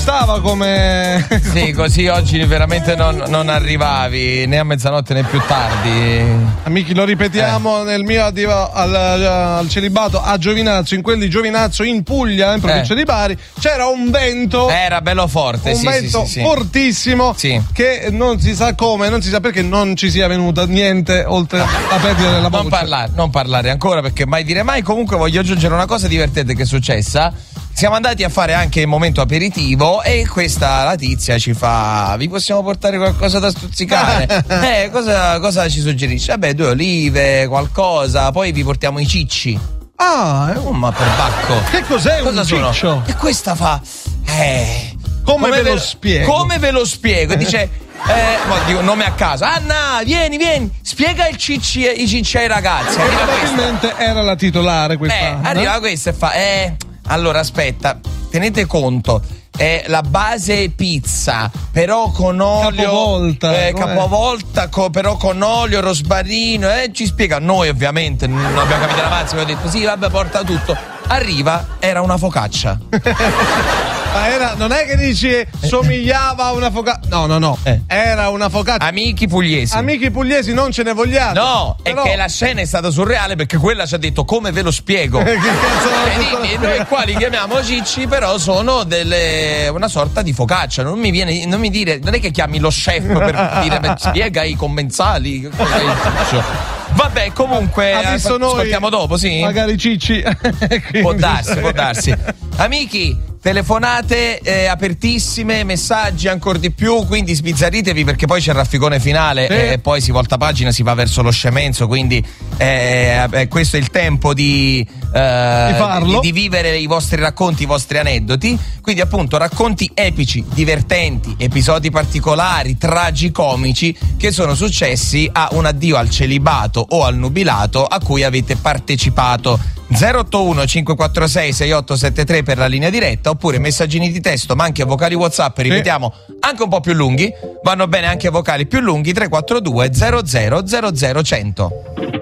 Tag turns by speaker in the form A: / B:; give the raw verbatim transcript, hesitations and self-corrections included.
A: stava come.
B: Sì, così oggi veramente non, non arrivavi né a mezzanotte né più tardi.
A: Amici, lo ripetiamo, eh. nel mio addio al, al celibato a Giovinazzo, in quel di Giovinazzo in Puglia, in provincia eh. di Bari, c'era un vento.
B: Era bello forte,
A: un
B: sì,
A: vento
B: sì, sì,
A: fortissimo,
B: sì.
A: che non si sa come, non si sa perché non ci sia venuta niente oltre la perdita della voce.
B: Non parlare, non parlare ancora, perché mai dire mai. Comunque voglio aggiungere una cosa divertente che è successa. Siamo andati a fare anche il momento aperitivo e questa la tizia ci fa: vi possiamo portare qualcosa da stuzzicare? eh, cosa, cosa ci suggerisce? Vabbè, due olive, qualcosa, poi vi portiamo i cicci.
A: Ah, è
B: un... oh, ma per bacco.
A: Che cos'è cosa un sono? Ciccio?
B: E questa fa: eh.
A: Come, come ve lo
B: ve,
A: spiego?
B: Come ve lo spiego? Dice: eh, no, dico nome a caso. Anna, vieni, vieni, spiega il cicci, i cicci ai ragazzi.
A: E probabilmente era la titolare questa.
B: Eh, arriva questa e fa: eh. Allora aspetta, tenete conto, è la base pizza, però con olio
A: capovolta,
B: eh, capovolta co, però con olio, rosmarino, eh, ci spiega. Noi ovviamente non abbiamo capito la mazza, abbiamo detto sì, vabbè, porta tutto. Arriva, era una focaccia.
A: Ma era, non è che dici somigliava a una focaccia. No, no, no. Eh. Era una focaccia.
B: Amici pugliesi.
A: Amici pugliesi, non ce ne vogliate.
B: No, però... è che la scena è stata surreale perché quella ci ha detto: come ve lo spiego? Che cazzo e noi qua li chiamiamo cicci, però sono delle una sorta di focaccia. Non mi viene, non mi dire, non è che chiami lo chef per dire spiega i commensali. Vabbè, comunque
A: ha visto noi,
B: ascoltiamo dopo, sì.
A: Magari cicci.
B: Può darsi, può darsi. Amici, telefonate eh, apertissime, messaggi ancora di più, quindi sbizzarritevi perché poi c'è il rafficone finale sì. e poi si volta pagina, si va verso lo scemenzo, quindi eh, eh, questo è il tempo di, eh,
A: di farlo,
B: di, di vivere i vostri racconti, i vostri aneddoti, quindi appunto racconti epici, divertenti, episodi particolari, tragicomici che sono successi a un addio al celibato o al nubilato a cui avete partecipato. zero otto uno cinque quattro sei sei otto sette tre per la linea diretta, oppure messaggini di testo ma anche vocali WhatsApp, ripetiamo, anche un po' più lunghi, vanno bene anche vocali più lunghi, tre quattro due zero zero zero zero cento.